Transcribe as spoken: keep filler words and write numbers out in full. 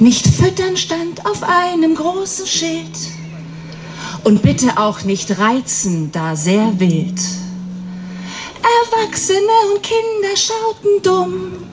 Nicht füttern stand auf einem großen Schild. Und bitte auch nicht reizen, da sehr wild. Erwachsene und Kinder schauten dumm.